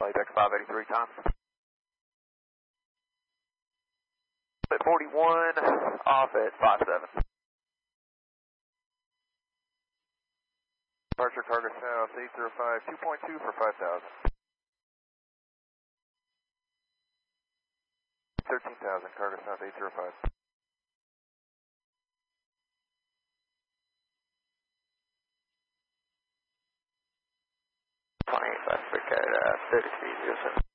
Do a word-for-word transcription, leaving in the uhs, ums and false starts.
Deck five eighty-three time. At forty-one, off at five seven. Departure cargo south eight zero five, two point two for five thousand. thirteen thousand, cargo south eight zero five. twenty-eight, Africa, uh, thirty feet,